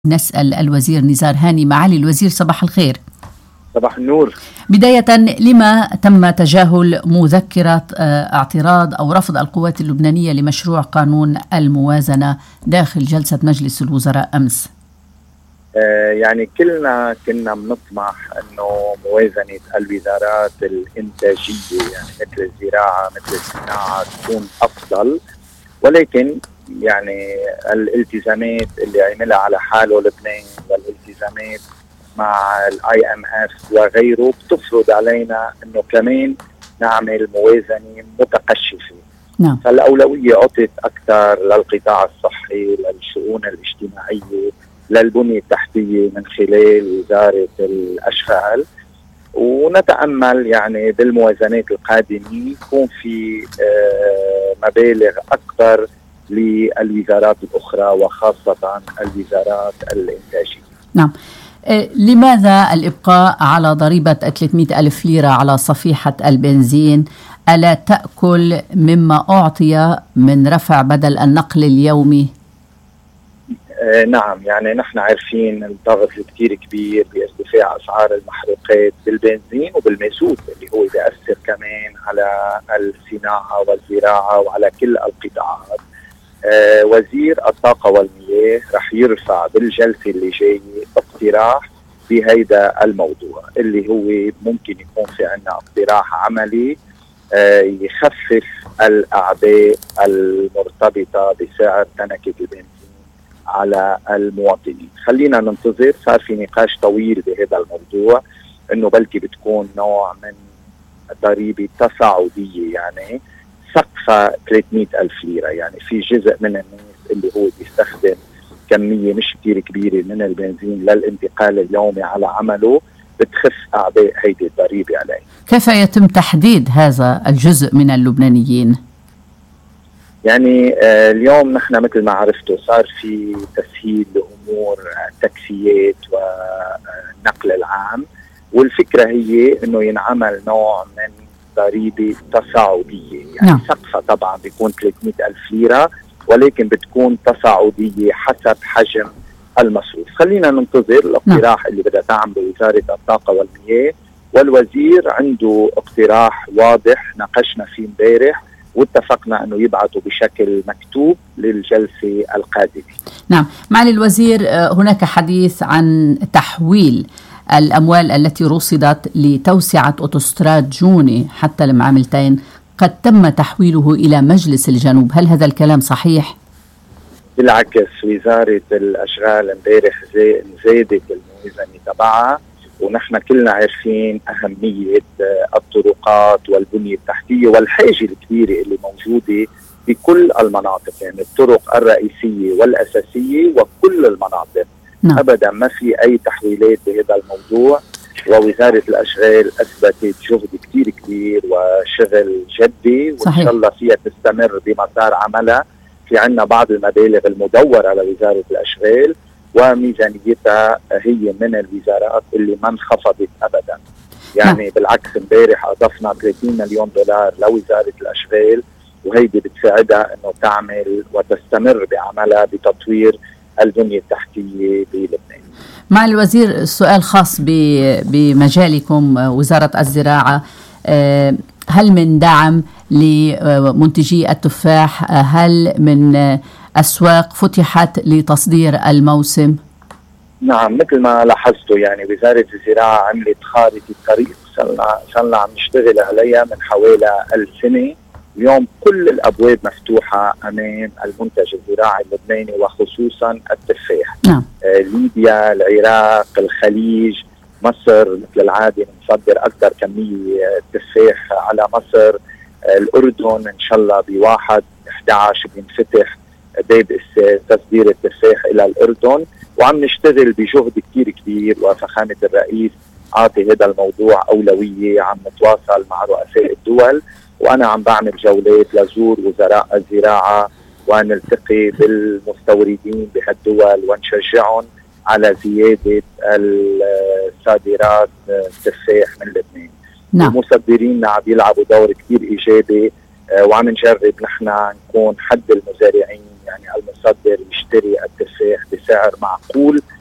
نسأل الوزير نزار هاني. معالي الوزير، صباح الخير. صباح النور. بداية، لما تم تجاهل مذكرة اعتراض أو رفض القوات اللبنانية لمشروع قانون الموازنة داخل جلسة مجلس الوزراء أمس؟ يعني كلنا كنا بنطمح أنه موازنة الوزارات الإنتاجية يعني مثل الزراعة مثل الصناعة تكون أفضل، ولكن يعني الالتزامات اللي عملها على حاله لبنان والالتزامات مع IMF وغيره بتفرض علينا انه كمان نعمل موازنة متقشفة. نعم. فالأولوية عطت أكثر للقطاع الصحي، للشؤون الاجتماعية، للبنية التحتية من خلال وزارة الأشغال، ونتأمل يعني بالموازنات القادمة يكون في مبالغ أكثر للوزارات الأخرى وخاصة الوزارات الإنتاجية. نعم. لماذا الإبقاء على ضريبة 300 ألف ليرة على صفيحة البنزين؟ ألا تأكل مما أعطي من رفع بدل النقل اليومي؟ نعم، يعني نحن عارفين الضغط الكتير كبير بارتفاع أسعار المحروقات بالبنزين وبالمازوت اللي هو بيأثر كمان على الصناعة والزراعة وعلى كل القطاعات. وزير الطاقة والمياه رح يرفع بالجلسة اللي جاية اقتراح بهيدا الموضوع اللي هو ممكن يكون في عنا اقتراح عملي يخفف الأعباء المرتبطة بسعر تنكة البنزين على المواطنين. خلينا ننتظر، صار في نقاش طويل بهذا الموضوع انه بلكي بتكون نوع من ضريبة تصاعدية، يعني سقفها 300 ألف ليرة. يعني في جزء من الناس اللي هو بيستخدم كمية مش كتير كبيرة من البنزين للانتقال اليومي على عمله، بتخف أعباء هيدي الضريبة عليه. كيف يتم تحديد هذا الجزء من اللبنانيين؟ يعني اليوم نحن مثل ما عرفتوا صار في تسهيل لأمور التاكسيات والنقل العام، والفكرة هي انه ينعمل نوع من ضريبة تصاعدية. يعني سقفها طبعا بيكون 300 ألف ليرة، ولكن بتكون تصاعدية حسب حجم المصروف. خلينا ننتظر الاقتراح اللي بدها تعمله وزارة الطاقة والمياه، والوزير عنده اقتراح واضح ناقشنا فيه امبارح واتفقنا انه يبعثه بشكل مكتوب للجلسة القادمة. نعم. معالي الوزير، هناك حديث عن تحويل الأموال التي رصدت لتوسعة أوتوستراد جوني حتى المعاملتين قد تم تحويله إلى مجلس الجنوب، هل هذا الكلام صحيح؟ بالعكس، وزارة الأشغال امبارح زادت الموازنة تبعها، ونحن كلنا عارفين أهمية الطرقات والبنية التحتية والحاجة الكبيرة اللي موجودة بكل المناطق، يعني الطرق الرئيسية والأساسية وكل المناطق. نعم. أبدا ما في أي تحويلات بهذا الموضوع، ووزارة الأشغال أثبتت جهد كتير كبير وشغل جدي، وإن شاء الله فيها تستمر بمسار عملها. في عنا بعض المبالغ المدورة لوزارة الأشغال، وميزانيتها هي من الوزارات اللي ما انخفضت أبدا. يعني بالعكس امبارح أضفنا 30 مليون دولار لوزارة الأشغال، وهيدي بتساعدها أنه تعمل وتستمر بعملها بتطوير البنية التحتية بلبنان. مع الوزير، سؤال خاص بمجالكم وزارة الزراعة، هل من دعم لمنتجي التفاح؟ هل من أسواق فتحت لتصدير الموسم؟ نعم، مثل ما لاحظتوا يعني وزارة الزراعة عملت خارطة طريق صرنا عم نشتغل عليها من حوالي السنة. اليوم كل الأبواب مفتوحة أمام المنتج الزراعي اللبناني وخصوصا التفاح. نعم. ليبيا، العراق، الخليج، مصر مثل العادة نصدر أكثر كمية تفاح على مصر. الأردن إن شاء الله ب1/11 بينفتح باب تصدير التفاح إلى الأردن، وعم نشتغل بجهد كتير كبير، وفخامة الرئيس عاطي هذا الموضوع أولوية. عم نتواصل مع رؤساء الدول، وأنا عم بعمل جولات لزور وزراء الزراعة ونلتقي بالمستوردين بهالدول ونشجعهم على زيادة الصادرات التفاح من لبنان. نعم. المصدرين عم يلعبوا دور كتير إيجابي وعم نجرب نحن نكون حد المزارعين، يعني المصدر يشتري التفاح بسعر معقول